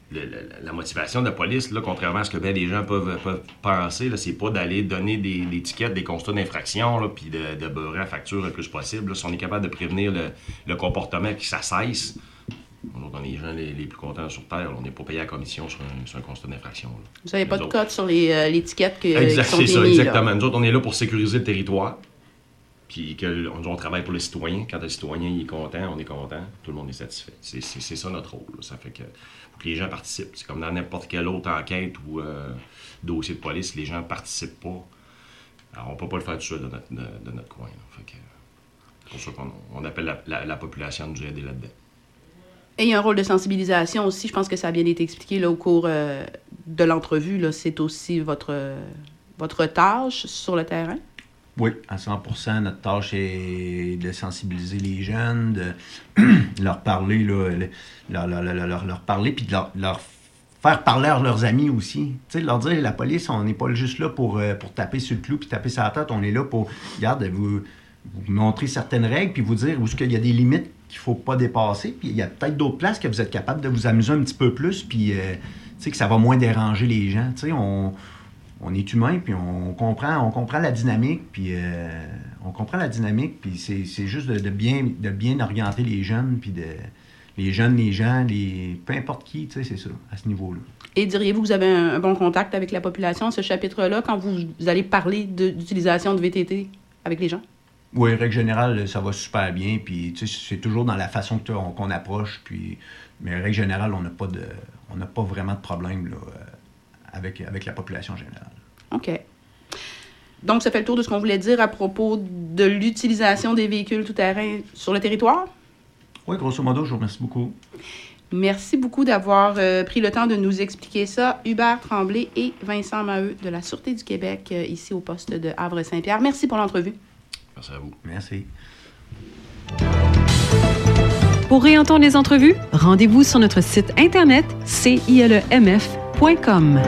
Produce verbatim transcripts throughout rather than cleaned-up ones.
le, le, la motivation de la police, là, contrairement à ce que ben, les gens peuvent, peuvent penser, là, c'est pas d'aller donner des, des tickets, des constats d'infraction, là, puis de, de beurrer la facture le plus possible. Là. Si on est capable de prévenir le, le comportement qui ça cesse, on est les gens les, les plus contents sur Terre. Là, on n'est pas payé à la commission sur un, sur un constat d'infraction. Là. Vous n'avez pas Nous de autres, code sur les, euh, les tickets que, exact, qui sont c'est ça, émis, exactement. là. Nous autres, on est là pour sécuriser le territoire. Puis que, on, on travaille pour le citoyen. Quand le citoyen il est content, on est content, tout le monde est satisfait. C'est, c'est, c'est ça notre rôle. Là. Ça fait que, faut que les gens participent. C'est comme dans n'importe quelle autre enquête ou euh, dossier de police, les gens ne participent pas. Alors, on ne peut pas le faire tout seul de notre, de, de notre coin. Là. Fait que, c'est pour ça qu'on on appelle la, la, la population à nous aider là-dedans. Et il y a un rôle de sensibilisation aussi. Je pense que ça a bien été expliqué là, au cours euh, de l'entrevue. Là. C'est aussi votre, euh, votre tâche sur le terrain. Oui, à cent pour cent, notre tâche est de sensibiliser les jeunes, de leur parler, là, leur, leur, leur, leur, leur parler, puis de leur, leur faire parler à leurs amis aussi. Tu sais, leur dire, la police, on n'est pas juste là pour, pour taper sur le clou puis taper sur la tête, on est là pour, regarde, vous, vous montrer certaines règles, puis vous dire où est-ce qu'il y a des limites qu'il ne faut pas dépasser, puis il y a peut-être d'autres places que vous êtes capable de vous amuser un petit peu plus, puis euh, tu sais, que ça va moins déranger les gens. Tu sais, on... On est humain, puis on comprend, on comprend la dynamique, puis euh, on comprend la dynamique, puis c'est, c'est juste de, de, bien, de bien orienter les jeunes, puis de, les jeunes, les gens, les, peu importe qui, tu sais, c'est ça, à ce niveau-là. Et diriez-vous que vous avez un, un bon contact avec la population, ce chapitre-là, quand vous, vous allez parler de, d'utilisation de V T T avec les gens? Oui, règle générale, ça va super bien, puis tu sais, c'est toujours dans la façon que on, qu'on approche, puis, mais règle générale, on n'a pas de, on n'a pas vraiment de problème, là, Avec, avec la population générale. OK. Donc, ça fait le tour de ce qu'on voulait dire à propos de l'utilisation des véhicules tout-terrain sur le territoire? Oui, grosso modo, je vous remercie beaucoup. Merci beaucoup d'avoir euh, pris le temps de nous expliquer ça. Hubert Tremblay et Vincent Maheu de la Sûreté du Québec, euh, ici au poste de Havre-Saint-Pierre. Merci pour l'entrevue. Merci à vous. Merci. Pour réentendre les entrevues, rendez-vous sur notre site internet c i l e m f point com.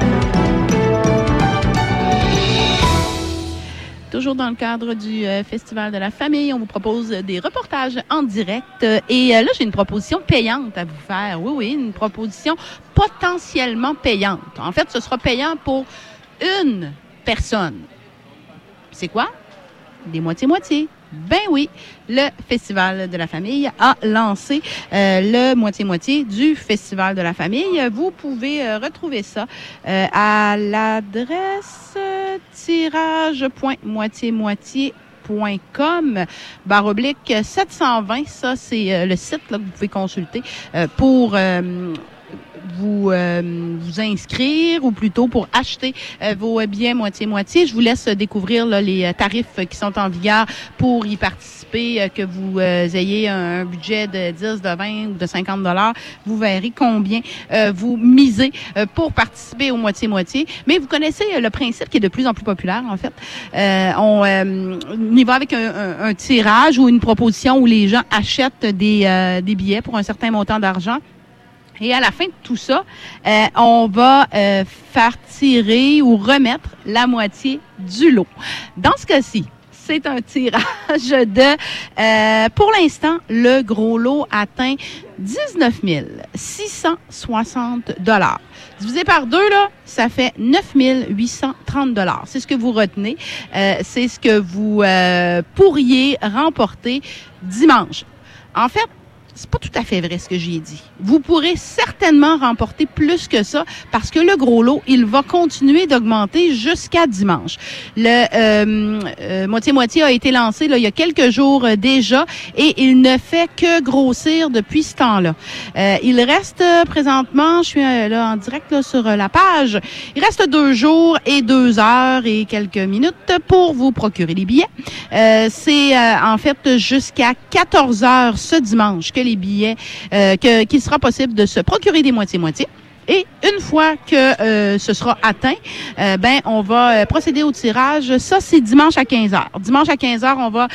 Toujours dans le cadre du euh, Festival de la famille, on vous propose des reportages en direct. Euh, et euh, là, j'ai une proposition payante à vous faire. Oui, oui, une proposition potentiellement payante. En fait, ce sera payant pour une personne. C'est quoi? Des moitiés-moitiés. Ben oui, le Festival de la famille a lancé euh, le moitié-moitié du Festival de la famille. Vous pouvez euh, retrouver ça euh, à l'adresse euh, tirage point moitié moitié point com barre oblique sept cent vingt. Ça, c'est euh, le site là, que vous pouvez consulter euh, pour... Euh, vous euh, vous inscrire ou plutôt pour acheter euh, vos billets moitié-moitié. Je vous laisse découvrir là, les tarifs qui sont en vigueur pour y participer, euh, que vous euh, ayez un, un budget de dix, de vingt ou de cinquante dollars. Vous verrez combien euh, vous misez euh, pour participer au moitié-moitié. Mais vous connaissez euh, le principe qui est de plus en plus populaire, en fait. Euh, on, euh, on y va avec un, un, un tirage ou une proposition où les gens achètent des, euh, des billets pour un certain montant d'argent. Et à la fin de tout ça, euh, on va euh, faire tirer ou remettre la moitié du lot. Dans ce cas-ci, c'est un tirage de, euh, pour l'instant, le gros lot atteint dix-neuf mille six cent soixante dollars. Divisé par deux, là, ça fait neuf mille huit cent trente dollars. C'est ce que vous retenez. Euh, c'est ce que vous euh, pourriez remporter dimanche. En fait, c'est pas tout à fait vrai ce que j'ai dit. Vous pourrez certainement remporter plus que ça parce que le gros lot, il va continuer d'augmenter jusqu'à dimanche. Le euh, euh, moitié-moitié a été lancé là, il y a quelques jours euh, déjà et il ne fait que grossir depuis ce temps-là. Euh, il reste euh, présentement, je suis euh, là en direct là, sur euh, la page, il reste deux jours et deux heures et quelques minutes pour vous procurer les billets. Euh, c'est euh, en fait jusqu'à quatorze heures ce dimanche que les billets, euh, que, qu'il sera possible de se procurer des moitiés-moitiés. Et une fois que euh, ce sera atteint, euh, ben on va euh, procéder au tirage. Ça, c'est dimanche à quinze heures. Dimanche à quinze heures, on va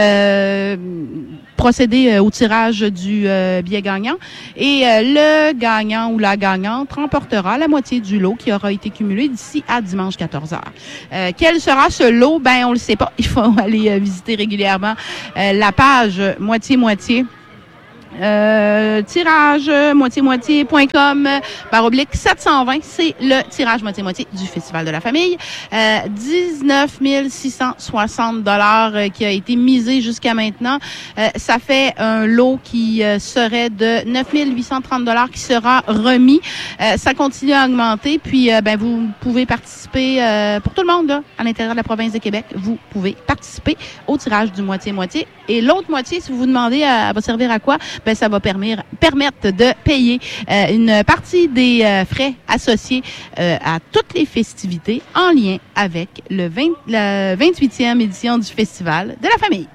euh, procéder euh, au tirage du euh, billet gagnant. Et euh, le gagnant ou la gagnante remportera la moitié du lot qui aura été cumulé d'ici à dimanche quatorze heures. Euh, quel sera ce lot? Ben, on le sait pas. Il faut aller euh, visiter régulièrement euh, la page moitié-moitié Euh, tirage moitié-moitié point com barre oblique sept cent vingt, c'est le tirage moitié-moitié du Festival de la famille. Euh, dix-neuf mille six cent soixante dollars euh, qui a été misé jusqu'à maintenant. Euh, ça fait un lot qui euh, serait de neuf mille huit cent trente dollars qui sera remis. Euh, ça continue à augmenter, puis euh, ben vous pouvez participer euh, pour tout le monde là, à l'intérieur de la province de Québec. Vous pouvez participer au tirage du moitié-moitié. Et l'autre moitié, si vous vous demandez, elle va servir à quoi? Ben, ça va permettre, permettre de payer euh, une partie des euh, frais associés euh, à toutes les festivités en lien avec le vingt, la vingt-huitième édition du Festival de la famille.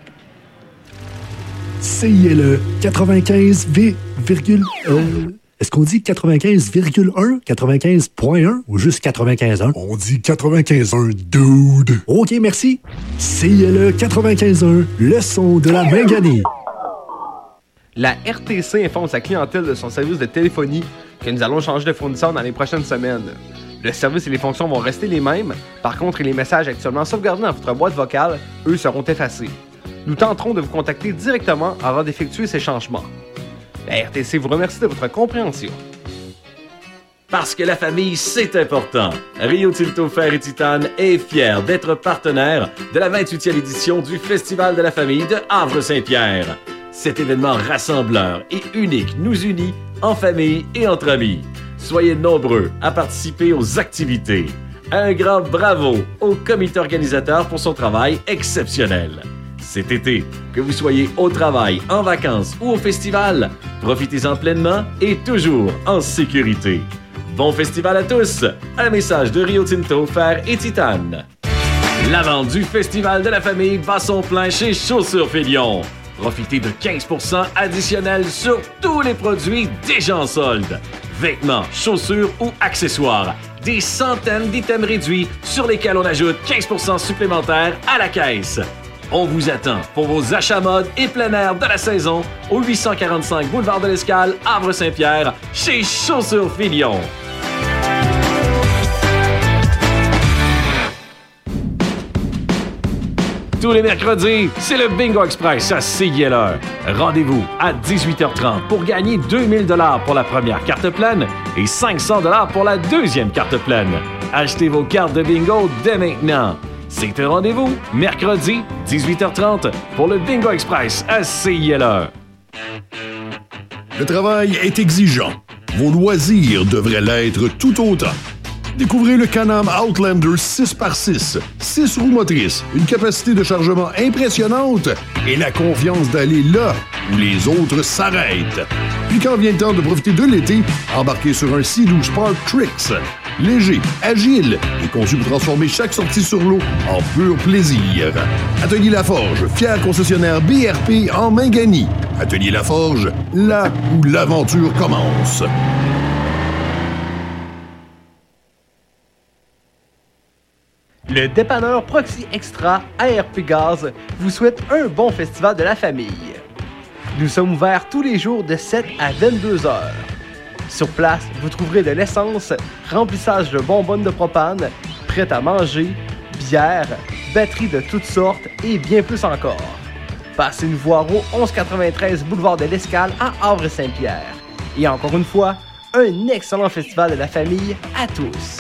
C I L E quatre-vingt-quinze virgule un. Est-ce qu'on dit quatre-vingt-quinze virgule un, quatre-vingt-quinze point un ou juste quatre-vingt-quinze virgule un? On dit quatre-vingt-quinze virgule un, dude. OK, merci. C I L E quatre-vingt-quinze virgule un, le son de la Mingani. La R T C informe sa clientèle de son service de téléphonie que nous allons changer de fournisseur dans les prochaines semaines. Le service et les fonctions vont rester les mêmes. Par contre, les messages actuellement sauvegardés dans votre boîte vocale, eux, seront effacés. Nous tenterons de vous contacter directement avant d'effectuer ces changements. La R T C vous remercie de votre compréhension. Parce que la famille, c'est important. Rio Tinto Fer et Titane est fier d'être partenaire de la vingt-huitième édition du Festival de la famille de Havre-Saint-Pierre. Cet événement rassembleur et unique nous unit en famille et entre amis. Soyez nombreux à participer aux activités. Un grand bravo au comité organisateur pour son travail exceptionnel. Cet été, que vous soyez au travail, en vacances ou au festival, profitez-en pleinement et toujours en sécurité. Bon festival à tous! Un message de Rio Tinto, Fer et Titane. La vente du Festival de la famille bat son plein chez Chaussures Félion. Profitez de quinze pour cent additionnels sur tous les produits déjà en solde. Vêtements, chaussures ou accessoires. Des centaines d'items réduits sur lesquels on ajoute quinze pour cent supplémentaires à la caisse. On vous attend pour vos achats mode et plein air de la saison au huit cent quarante-cinq boulevard de l'Escale, Havre-Saint-Pierre, chez Chaussures Félion. Tous les mercredis, c'est le Bingo Express à C I L E. Rendez-vous à dix-huit heures trente pour gagner deux mille dollars pour la première carte pleine et cinq cents dollars pour la deuxième carte pleine. Achetez vos cartes de bingo dès maintenant. C'est un rendez-vous, mercredi, dix-huit heures trente, pour le Bingo Express à C I L E. Le travail est exigeant. Vos loisirs devraient l'être tout autant. Découvrez le Can-Am Outlander six par six, six roues motrices, une capacité de chargement impressionnante et la confiance d'aller là où les autres s'arrêtent. Puis quand vient le temps de profiter de l'été, embarquez sur un Sea-Doo Spark Trix. Léger, agile et conçu pour transformer chaque sortie sur l'eau en pur plaisir. Atelier Laforge, fier concessionnaire B R P en Mingani. Atelier Laforge, là où l'aventure commence. Le dépanneur Proxy Extra A R P Gaz vous souhaite un bon festival de la famille. Nous sommes ouverts tous les jours de sept à vingt-deux heures. Sur place, vous trouverez de l'essence, remplissage de bonbonnes de propane, prêt à manger, bière, batteries de toutes sortes et bien plus encore. Passez nous voir au onze quatre-vingt-treize boulevard de l'Escale à Havre-Saint-Pierre. Et encore une fois, un excellent festival de la famille à tous.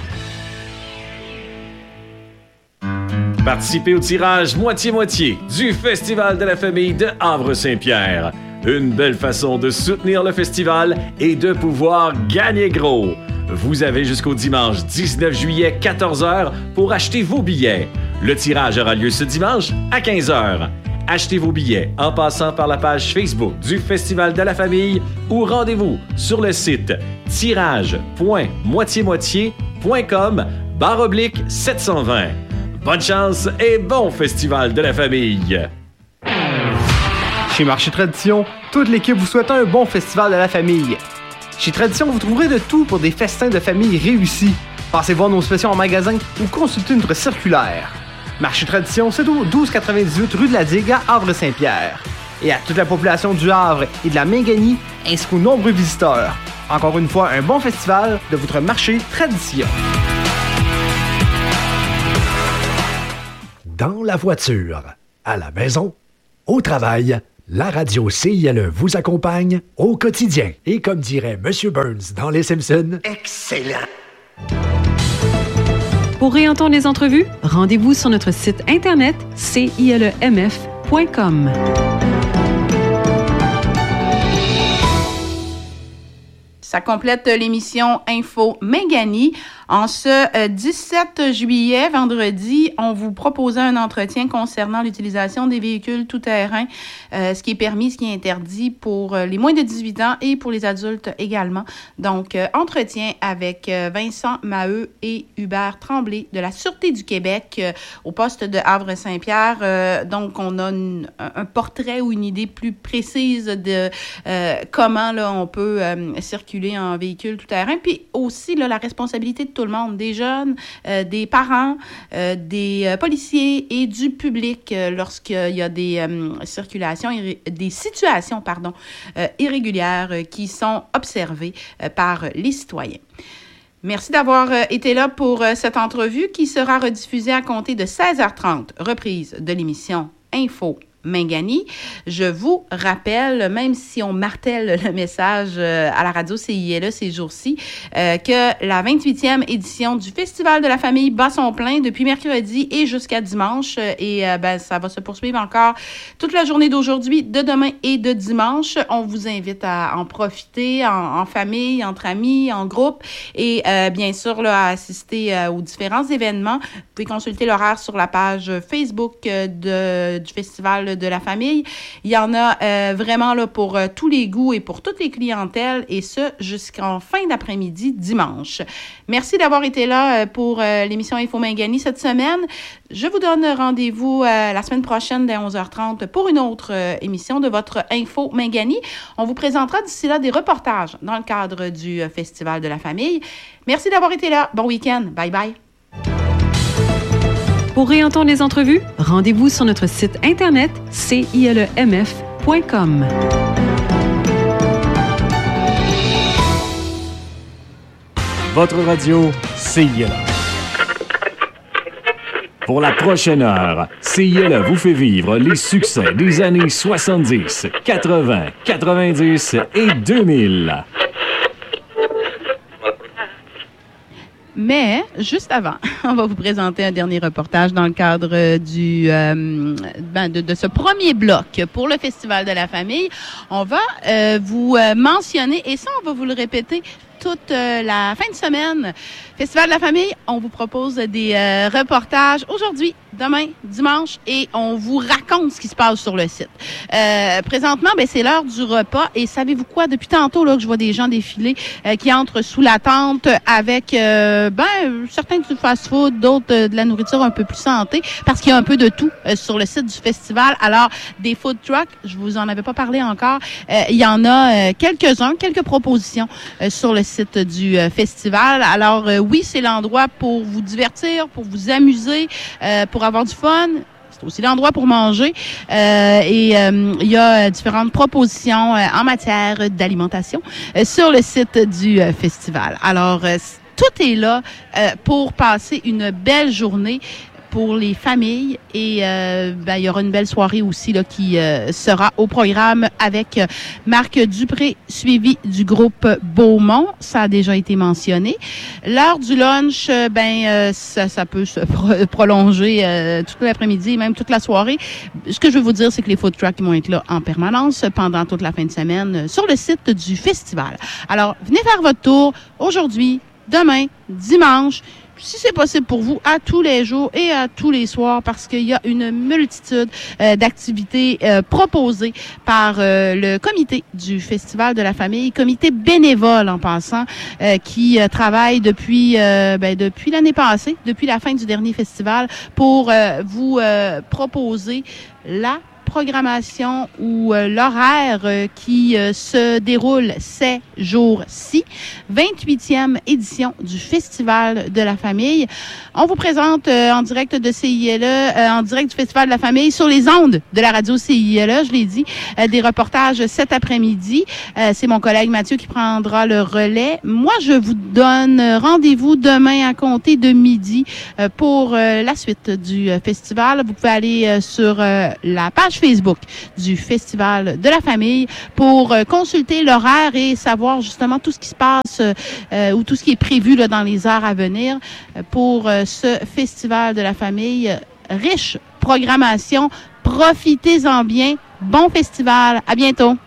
Participez au tirage moitié-moitié du Festival de la famille de Havre-Saint-Pierre. Une belle façon de soutenir le festival et de pouvoir gagner gros. Vous avez jusqu'au dimanche dix-neuf juillet, quatorze heures, pour acheter vos billets. Le tirage aura lieu ce dimanche à quinze heures. Achetez vos billets en passant par la page Facebook du Festival de la famille ou rendez-vous sur le site tirage point moitié moitié point com barre oblique sept cent vingt. Bonne chance et bon Festival de la famille! Chez Marché Tradition, toute l'équipe vous souhaite un bon festival de la famille. Chez Tradition, vous trouverez de tout pour des festins de famille réussis. Passez voir nos spéciaux en magasin ou consultez notre circulaire. Marché Tradition, c'est au douze quatre-vingt-dix-huit rue de la Digue à Havre-Saint-Pierre. Et à toute la population du Havre et de la Mingani, ainsi qu'aux nombreux visiteurs. Encore une fois, un bon festival de votre Marché Tradition. Dans la voiture, à la maison, au travail, La radio C I L E vous accompagne au quotidien. Et comme dirait M. Burns dans Les Simpsons, excellent! Pour réentendre les entrevues, rendez-vous sur notre site internet c i l e m f point com. Ça complète l'émission Info Méganie. En ce euh, dix-sept juillet, vendredi, on vous proposait un entretien concernant l'utilisation des véhicules tout-terrain, euh, ce qui est permis, ce qui est interdit pour euh, les moins de dix-huit ans et pour les adultes également. Donc, euh, entretien avec euh, Vincent Maheu et Hubert Tremblay de la Sûreté du Québec euh, au poste de Havre-Saint-Pierre. Euh, donc, on a une, un portrait ou une idée plus précise de euh, comment là, on peut euh, circuler en véhicule tout-terrain. Puis aussi, là, la responsabilité de tout le monde, des jeunes, euh, des parents, euh, des euh, policiers et du public euh, lorsqu'il y a des euh, circulations, irré- des situations, pardon, euh, irrégulières euh, qui sont observées euh, par les citoyens. Merci d'avoir euh, été là pour euh, cette entrevue qui sera rediffusée à compter de seize heures trente, reprise de l'émission Info Méganie. Je vous rappelle, même si on martèle le message euh, à la radio C I L E ces jours-ci, euh, que la vingt-huitième édition du Festival de la famille bat son plein depuis mercredi et jusqu'à dimanche. Et euh, ben, ça va se poursuivre encore toute la journée d'aujourd'hui, de demain et de dimanche. On vous invite à en profiter en, en famille, entre amis, en groupe et euh, bien sûr là, à assister euh, aux différents événements. Vous pouvez consulter l'horaire sur la page Facebook euh, de, du Festival de la famille. Il y en a euh, vraiment là pour euh, tous les goûts et pour toutes les clientèles et ce jusqu'en fin d'après-midi dimanche. Merci d'avoir été là euh, pour euh, l'émission Info Méganie cette semaine. Je vous donne rendez-vous euh, la semaine prochaine dès onze heures trente pour une autre euh, émission de votre Info Méganie. On vous présentera d'ici là des reportages dans le cadre du euh, Festival de la famille. Merci d'avoir été là. Bon week-end. Bye bye. Pour réentendre les entrevues, rendez-vous sur notre site internet c i l e m f point com. Votre radio, C I L E. Pour la prochaine heure, C I L E vous fait vivre les succès des années soixante-dix, quatre-vingts, quatre-vingt-dix et deux mille. Mais, juste avant, on va vous présenter un dernier reportage dans le cadre du euh, ben de, de ce premier bloc pour le Festival de la famille. On va euh, vous euh, mentionner, et ça, on va vous le répéter toute euh, la fin de semaine. Festival de la famille, on vous propose des euh, reportages aujourd'hui, demain, dimanche, et on vous raconte ce qui se passe sur le site. Euh, présentement, ben, c'est l'heure du repas, et savez-vous quoi? Depuis tantôt là, que je vois des gens défiler euh, qui entrent sous la tente avec euh, ben, certains du fast-food, d'autres euh, de la nourriture un peu plus santé, parce qu'il y a un peu de tout euh, sur le site du festival. Alors, des food trucks, je vous en avais pas parlé encore, euh, il y en a euh, quelques-uns, quelques propositions euh, sur le site du euh, festival. Alors, euh, oui, c'est l'endroit pour vous divertir, pour vous amuser, euh, pour avoir du fun. C'est aussi l'endroit pour manger. Euh, et euh, il y a différentes propositions euh, en matière d'alimentation euh, sur le site du euh, festival. Alors, euh, tout est là euh, pour passer une belle journée pour les familles et euh, ben, il y aura une belle soirée aussi là, qui euh, sera au programme avec euh, Marc Dupré, suivi du groupe Beaumont. Ça a déjà été mentionné. L'heure du lunch, euh, ben euh, ça, ça peut se pro- prolonger euh, toute l'après-midi et même toute la soirée. Ce que je veux vous dire, c'est que les food trucks vont être là en permanence pendant toute la fin de semaine euh, sur le site du festival. Alors, venez faire votre tour aujourd'hui, demain, dimanche. Si c'est possible pour vous, à tous les jours et à tous les soirs, parce qu'il y a une multitude euh, d'activités euh, proposées par euh, le comité du Festival de la famille, comité bénévole en passant, euh, qui euh, travaille depuis euh, ben, depuis l'année passée, depuis la fin du dernier festival, pour euh, vous euh, proposer la programmation ou euh, l'horaire euh, qui euh, se déroule ces jours-ci. vingt-huitième édition du Festival de la famille. On vous présente euh, en direct de C I L E, euh, en direct du Festival de la famille, sur les ondes de la radio C I L E, je l'ai dit, euh, des reportages cet après-midi. Euh, c'est mon collègue Mathieu qui prendra le relais. Moi, je vous donne rendez-vous demain à compter de midi euh, pour euh, la suite du euh, festival. Vous pouvez aller euh, sur euh, la page page Facebook du Festival de la famille pour euh, consulter l'horaire et savoir justement tout ce qui se passe euh, ou tout ce qui est prévu là, dans les heures à venir euh, pour euh, ce Festival de la famille. Riche programmation. Profitez-en bien. Bon festival. À bientôt.